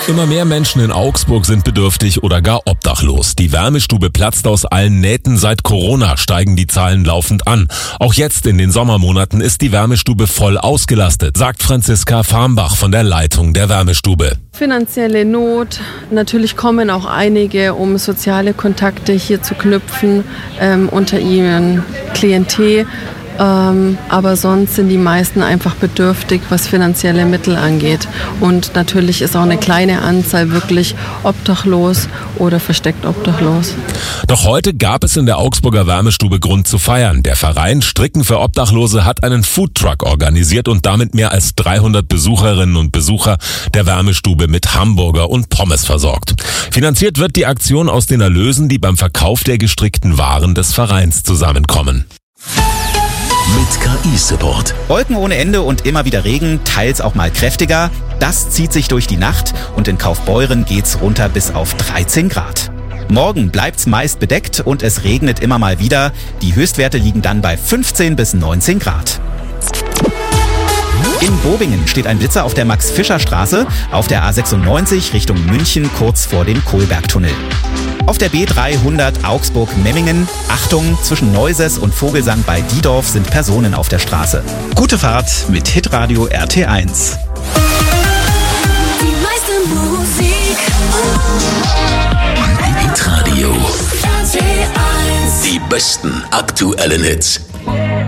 Immer mehr Menschen in Augsburg sind bedürftig oder gar obdachlos. Die Wärmestube platzt aus allen Nähten. Seit Corona steigen die Zahlen laufend an. Auch jetzt in den Sommermonaten ist die Wärmestube voll ausgelastet, sagt Franziska Farmbach von der Leitung der Wärmestube. Finanzielle Not, natürlich kommen auch einige, um soziale Kontakte hier zu knüpfen unter ihrem Klientel. Aber sonst sind die meisten einfach bedürftig, was finanzielle Mittel angeht. Und natürlich ist auch eine kleine Anzahl wirklich obdachlos oder versteckt obdachlos. Doch heute gab es in der Augsburger Wärmestube Grund zu feiern. Der Verein Stricken für Obdachlose hat einen Foodtruck organisiert und damit mehr als 300 Besucherinnen und Besucher der Wärmestube mit Hamburger und Pommes versorgt. Finanziert wird die Aktion aus den Erlösen, die beim Verkauf der gestrickten Waren des Vereins zusammenkommen. Mit KI-Support. Wolken ohne Ende und immer wieder Regen, teils auch mal kräftiger. Das zieht sich durch die Nacht und in Kaufbeuren geht's runter bis auf 13 Grad. Morgen bleibt's meist bedeckt und es regnet immer mal wieder. Die Höchstwerte liegen dann bei 15 bis 19 Grad. In Bobingen steht ein Blitzer auf der Max-Fischer-Straße auf der A96 Richtung München kurz vor dem Kohlbergtunnel. Auf der B300 Augsburg-Memmingen, Achtung, zwischen Neuses und Vogelsang bei Diedorf sind Personen auf der Straße. Gute Fahrt mit Hitradio RT1. Die meiste Musik. Hitradio. RT1. Die besten aktuellen Hits.